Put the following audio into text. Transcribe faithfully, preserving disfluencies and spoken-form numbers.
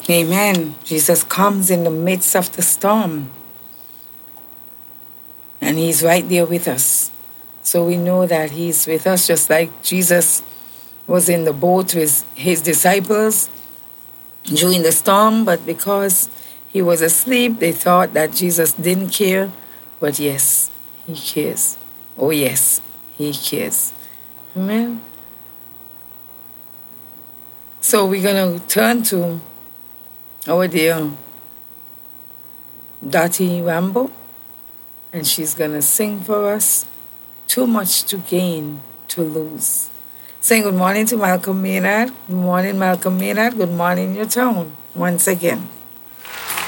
Amen. Jesus comes in the midst of the storm. And he's right there with us. So we know that he's with us, just like Jesus was in the boat with his disciples during the storm. But because he was asleep, they thought that Jesus didn't care. But yes, he cares. Oh yes, he cares. Amen. So we're going to turn to our dear Dottie Rambo. And she's going to sing for us, Too Much to Gain, to Lose. Saying good morning to Malcolm Maynard. Good morning, Malcolm Maynard. Good morning, your town. Once again.